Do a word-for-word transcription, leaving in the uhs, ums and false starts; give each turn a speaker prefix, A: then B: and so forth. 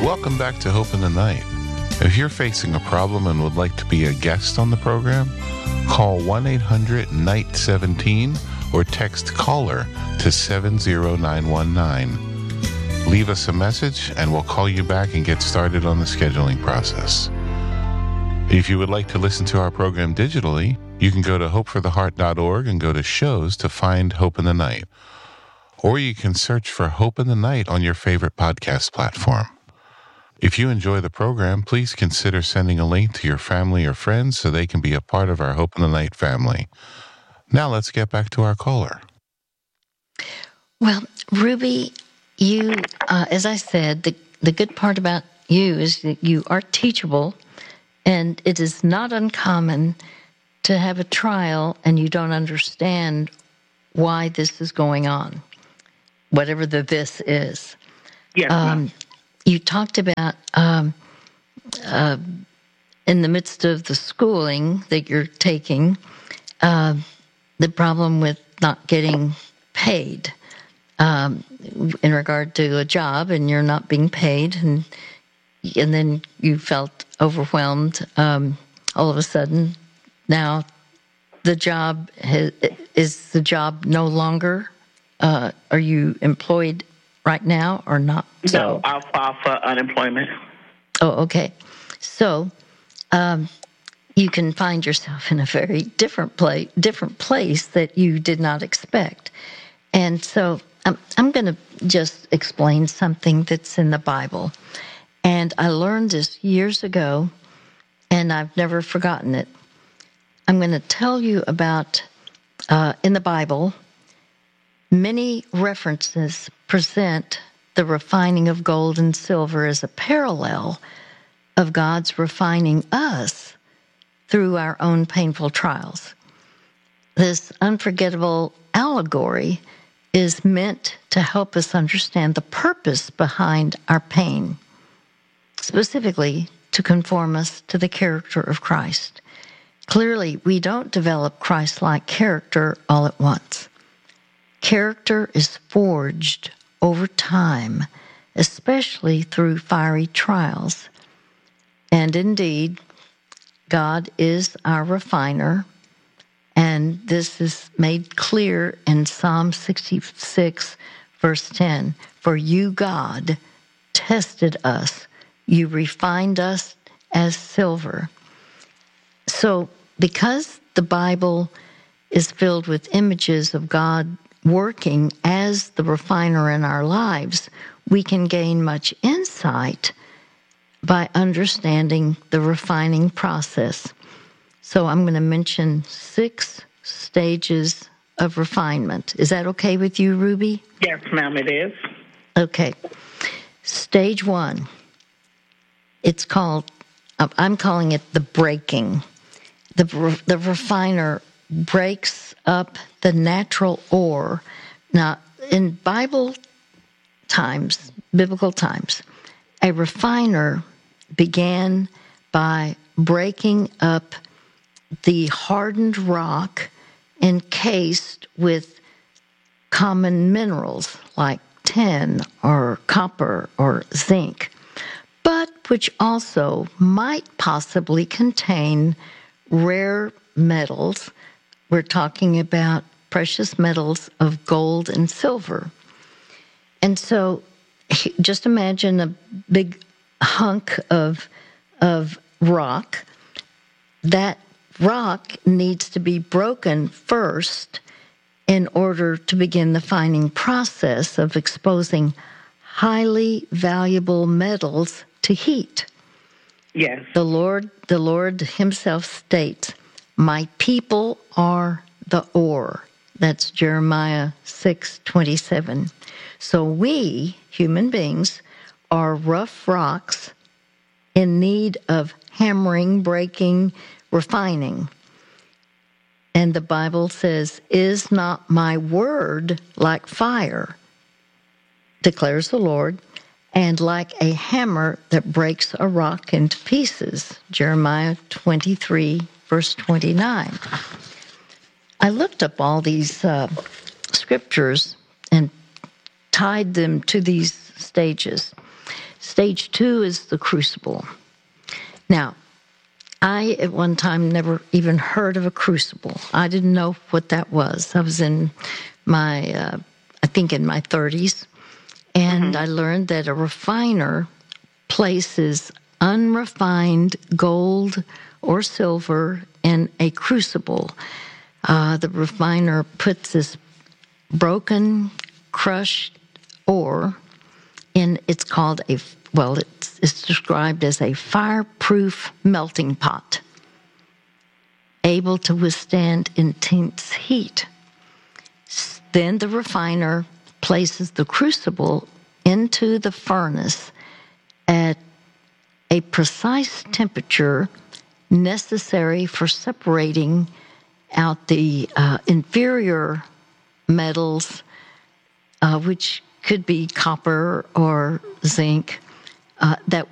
A: Welcome back to Hope in the Night. If you're facing a problem and would like to be a guest on the program, call one eight hundred night one seven or text CALLER to seven zero nine one nine. Leave us a message and we'll call you back and get started on the scheduling process. If you would like to listen to our program digitally, you can go to hope for the heart dot org and go to shows to find Hope in the Night. Or you can search for Hope in the Night on your favorite podcast platform. If you enjoy the program, please consider sending a link to your family or friends so they can be a part of our Hope in the Night family. Now let's get back to our caller.
B: Well, Ruby, you, uh, as I said, the, the good part about you is that you are teachable, and it is not uncommon to have a trial and you don't understand why this is going on, whatever the this is.
C: Yes,
B: um, You talked about um, uh, in the midst of the schooling that you're taking, uh, the problem with not getting paid um, in regard to a job, and you're not being paid, and and then you felt overwhelmed. Um, all of a sudden, now the job has, is the job no longer. Uh, are you employed right now or not?
C: No, I'll file for unemployment.
B: Oh, okay. So um, you can find yourself in a very different place, different place that you did not expect. And so um, I'm going to just explain something that's in the Bible. And I learned this years ago, and I've never forgotten it. I'm going to tell you about, uh, in the Bible, many references present the refining of gold and silver as a parallel of God's refining us through our own painful trials. This unforgettable allegory is meant to help us understand the purpose behind our pain, specifically to conform us to the character of Christ. Clearly, we don't develop Christ-like character all at once. Character is forged over time, especially through fiery trials. And indeed, God is our refiner, and this is made clear in Psalm sixty-six, verse ten. For you, God, tested us. You refined us as silver. So, because the Bible is filled with images of God working as the refiner in our lives, we can gain much insight by understanding the refining process. So I'm going to mention six stages of refinement. Is that okay with you, Ruby?
C: Yes, ma'am, it is.
B: Okay. Stage one. It's called, I'm calling it the breaking. The, the refiner breaks up the natural ore. Now, in Bible times, biblical times, a refiner began by breaking up the hardened rock encased with common minerals like tin or copper or zinc, but which also might possibly contain rare metals. We're talking about precious metals of gold and silver. And so just imagine a big hunk of, of rock. That rock needs to be broken first in order to begin the fining process of exposing highly valuable metals to heat.
C: Yes.
B: The Lord, the Lord himself states, my people are the ore. That's Jeremiah six twenty-seven. So we, human beings, are rough rocks in need of hammering, breaking, refining. And the Bible says, is not my word like fire, declares the Lord, and like a hammer that breaks a rock into pieces, Jeremiah twenty-three, verse twenty-nine. I looked up all these uh, scriptures and tied them to these stages. Stage two is the crucible. Now, I, at one time, never even heard of a crucible. I didn't know what that was. I was in my, uh, I think in my thirties, and mm-hmm. I learned that a refiner places unrefined gold or silver in a crucible. Uh, the refiner puts this broken, crushed ore in, it's called a, well, it's, it's described as a fireproof melting pot, able to withstand intense heat. Then the refiner places the crucible into the furnace at a precise temperature necessary for separating out the uh, inferior metals, uh, which could be copper or zinc, uh, that